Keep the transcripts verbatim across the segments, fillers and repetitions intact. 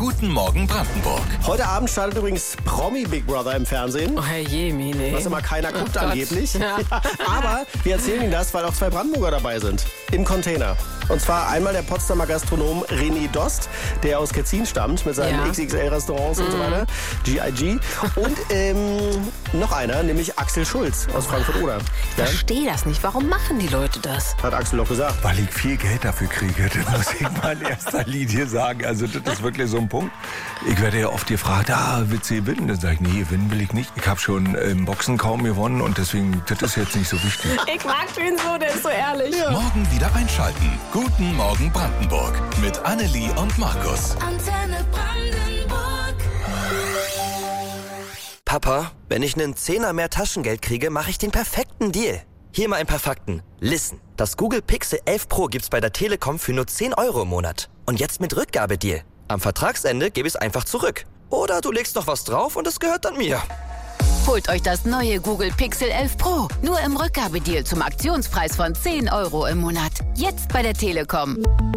Guten Morgen Brandenburg. Heute Abend startet übrigens Promi Big Brother im Fernsehen. Oh herrje, Mine. Was immer keiner guckt Oh angeblich. Ja. Aber wir erzählen Ihnen das, weil auch zwei Brandenburger dabei sind. Im Container. Und zwar einmal der Potsdamer Gastronom René Dost, der aus Ketzin stammt mit seinen Ja. X X L-Restaurants und so weiter. G I G. Und ähm, noch einer, nämlich Axel Schulz aus Frankfurt-Oder. Ich verstehe das nicht. Warum machen die Leute das? Hat Axel doch gesagt. Weil ich viel Geld dafür kriege, das muss ich mal in erster Linie sagen. Also das ist wirklich so ein Punkt. Ich werde ja oft gefragt, ah, willst du gewinnen? Dann sage ich, nee, gewinnen will ich nicht. Ich habe schon im Boxen kaum gewonnen und deswegen, das ist jetzt nicht so wichtig. Ich mag den so, der ist so ehrlich. Morgen wieder einschalten. Guten Morgen Brandenburg. Mit Annelie und Markus. Antenne Brandenburg. Papa, wenn ich einen Zehner mehr Taschengeld kriege, mache ich den perfekten Deal. Hier mal ein paar Fakten. Listen, das Google Pixel elf Pro gibt's bei der Telekom für nur zehn Euro im Monat. Und jetzt mit Rückgabedeal. Am Vertragsende gebe ich es einfach zurück. Oder du legst noch was drauf und es gehört dann mir. Holt euch das neue Google Pixel elf Pro. Nur im Rückgabedeal zum Aktionspreis von zehn Euro im Monat. Jetzt bei der Telekom.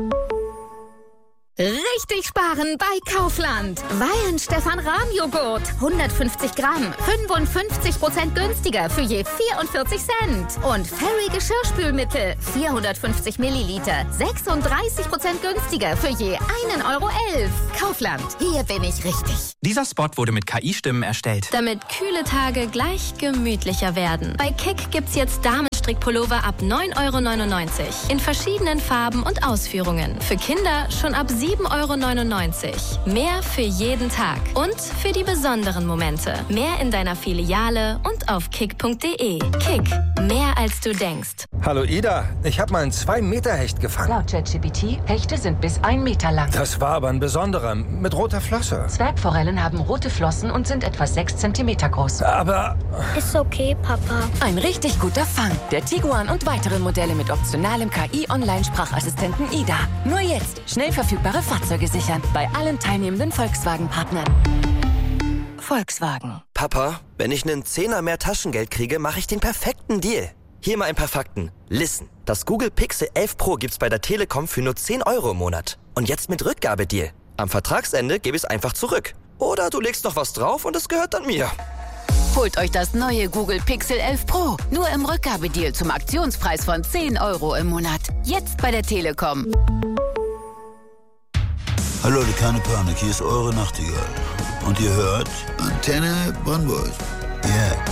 Richtig sparen bei Kaufland. Wein Stefan Rahm Joghurt. hundertfünfzig Gramm. fünfundfünfzig Prozent günstiger für je vierundvierzig Cent. Und Fairy Geschirrspülmittel. vierhundertfünfzig Milliliter. sechsunddreißig Prozent günstiger für je einen Euro elf. Kaufland. Hier bin ich richtig. Dieser Spot wurde mit K I-Stimmen erstellt. Damit kühle Tage gleich gemütlicher werden. Bei Kick gibt's jetzt Damenstrickpullover ab neun Euro neunundneunzig. In verschiedenen Farben und Ausführungen. Für Kinder schon ab sieben Euro neunundneunzig. Mehr für jeden Tag. Und für die besonderen Momente. Mehr in deiner Filiale und auf kick punkt de. Kick. Mehr als du denkst. Hallo Ida, ich habe mal einen zwei Meter Hecht gefangen. Laut ChatGPT, Hechte sind bis ein Meter lang. Das war aber ein besonderer, mit roter Flosse. Zwergforellen haben rote Flossen und sind etwa sechs Zentimeter groß. Aber... Ist okay, Papa. Ein richtig guter Fang. Der Tiguan und weitere Modelle mit optionalem K I-Online-Sprachassistenten Ida. Nur jetzt. Schnell verfügbare Fahrzeuge sichern. Bei allen teilnehmenden Volkswagen-Partnern. Volkswagen. Papa, wenn ich einen Zehner mehr Taschengeld kriege, mache ich den perfekten Deal. Hier mal ein paar Fakten. Listen, das Google Pixel elf Pro gibt's bei der Telekom für nur zehn Euro im Monat. Und jetzt mit Rückgabedeal. Am Vertragsende gebe ich es einfach zurück. Oder du legst noch was drauf und es gehört dann mir. Holt euch das neue Google Pixel elf Pro. Nur im Rückgabedeal zum Aktionspreis von zehn Euro im Monat. Jetzt bei der Telekom. Hallo Leute, keine Panik, hier ist eure Nachtigall. Und ihr hört Antenne Brandenburg. Yeah.